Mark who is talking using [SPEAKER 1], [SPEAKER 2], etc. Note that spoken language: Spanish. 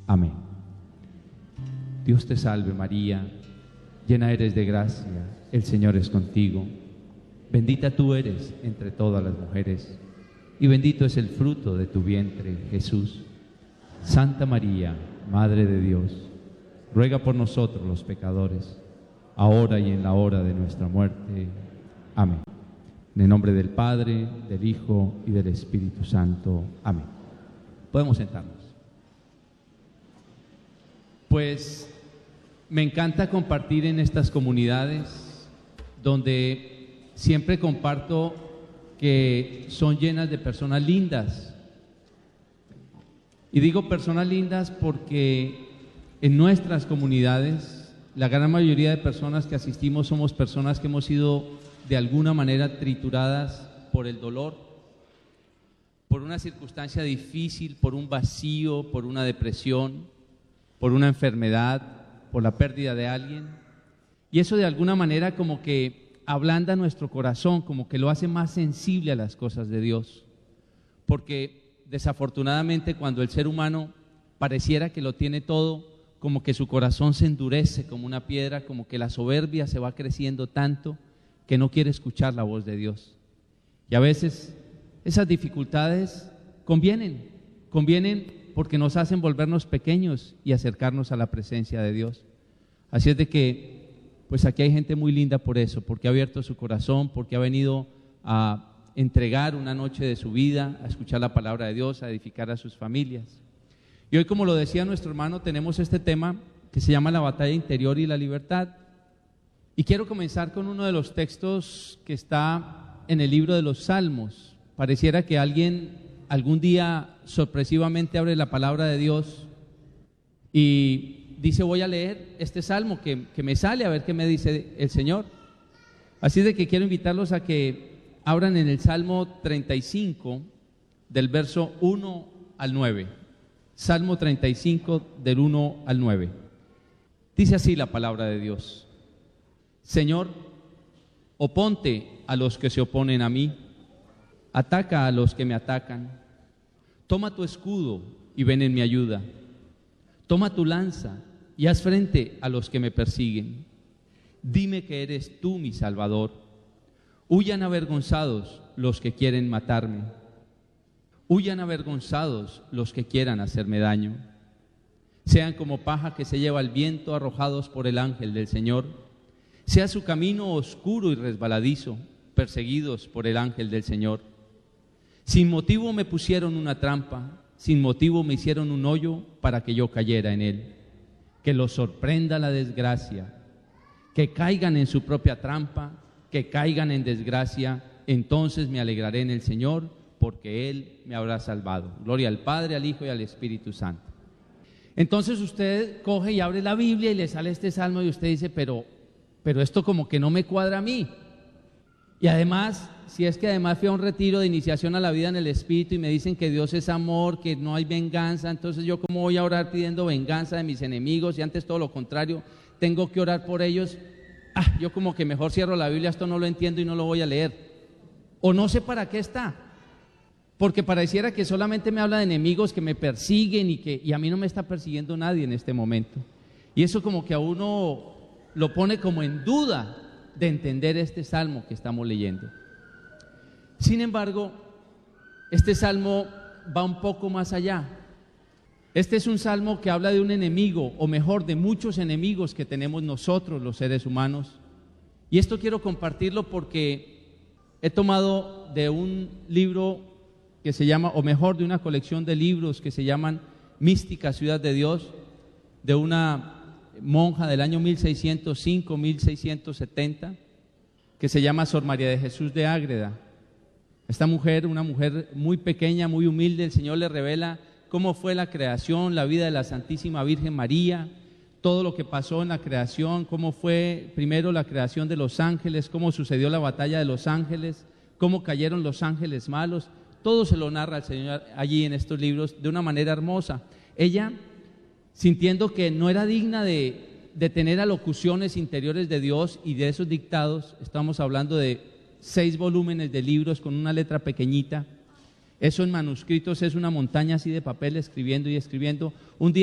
[SPEAKER 1] Amén. Dios te salve María, llena eres de gracia, el Señor es contigo. Bendita tú eres entre todas las mujeres, y bendito es el fruto de tu vientre, Jesús. Santa María, Madre de Dios, ruega por nosotros los pecadores, ahora y en la hora de nuestra muerte. Amén. En el nombre del Padre, del Hijo y del Espíritu Santo. Amén. Podemos sentarnos. Pues me encanta compartir en estas comunidades donde siempre comparto que son llenas de personas lindas. Y digo personas lindas porque en nuestras comunidades la gran mayoría de personas que asistimos somos personas que hemos sido de alguna manera trituradas por el dolor, por una circunstancia difícil, por un vacío, por una depresión, por una enfermedad, por la pérdida de alguien. Y eso de alguna manera como que ablanda nuestro corazón, como que lo hace más sensible a las cosas de Dios. Porque desafortunadamente cuando el ser humano pareciera que lo tiene todo, como que su corazón se endurece como una piedra, como que la soberbia se va creciendo tanto que no quiere escuchar la voz de Dios. Y a veces esas dificultades convienen porque nos hacen volvernos pequeños y acercarnos a la presencia de Dios. Así es de que, pues aquí hay gente muy linda por eso, porque ha abierto su corazón, porque ha venido a entregar una noche de su vida, a escuchar la palabra de Dios, a edificar a sus familias. Y hoy, como lo decía nuestro hermano, tenemos este tema que se llama la batalla interior y la libertad. Y quiero comenzar con uno de los textos que está en el libro de los Salmos. Pareciera que alguien algún día sorpresivamente abre la palabra de Dios y dice: voy a leer este salmo que me sale, a ver qué me dice el Señor. Así de que quiero invitarlos a que abran en el Salmo 35, del verso 1 al 9. Salmo 35, del 1 al 9. Dice así la palabra de Dios: Señor, oponte a los que se oponen a mí, ataca a los que me atacan. Toma tu escudo y ven en mi ayuda. Toma tu lanza y haz frente a los que me persiguen. Dime que eres tú mi Salvador. Huyan avergonzados los que quieren matarme. Huyan avergonzados los que quieran hacerme daño. Sean como paja que se lleva el viento, arrojados por el ángel del Señor. Sea su camino oscuro y resbaladizo, perseguidos por el ángel del Señor. Sin motivo me pusieron una trampa, sin motivo me hicieron un hoyo para que yo cayera en él. Que los sorprenda la desgracia, que caigan en su propia trampa, que caigan en desgracia, entonces me alegraré en el Señor, porque Él me habrá salvado. Gloria al Padre, al Hijo y al Espíritu Santo. Entonces usted coge y abre la Biblia y le sale este salmo y usted dice, pero esto como que no me cuadra a mí. Y además, si es que además fui a un retiro de iniciación a la vida en el Espíritu y me dicen que Dios es amor, que no hay venganza, entonces yo cómo voy a orar pidiendo venganza de mis enemigos y antes todo lo contrario, tengo que orar por ellos. Yo como que mejor cierro la Biblia, esto no lo entiendo y no lo voy a leer. O no sé para qué está, porque pareciera que solamente me habla de enemigos que me persiguen y a mí no me está persiguiendo nadie en este momento. Y eso como que a uno lo pone como en duda de entender este salmo que estamos leyendo. Sin embargo, este salmo va un poco más allá. Este es un salmo que habla de un enemigo, o mejor, de muchos enemigos que tenemos nosotros los seres humanos. Y esto quiero compartirlo porque he tomado de un libro que se llama, o mejor, de una colección de libros que se llaman Mística Ciudad de Dios, de una monja del año 1605-1670, que se llama Sor María de Jesús de Ágreda. Esta mujer, una mujer muy pequeña, muy humilde, el Señor le revela cómo fue la creación, la vida de la Santísima Virgen María, todo lo que pasó en la creación, cómo fue primero la creación de los ángeles, cómo sucedió la batalla de los ángeles, cómo cayeron los ángeles malos. Todo se lo narra el Señor allí en estos libros de una manera hermosa. Ella, sintiendo que no era digna de tener alocuciones interiores de Dios y de esos dictados, estamos hablando de 6 volúmenes de libros con una letra pequeñita, eso en manuscritos es una montaña así de papel escribiendo y escribiendo. Un día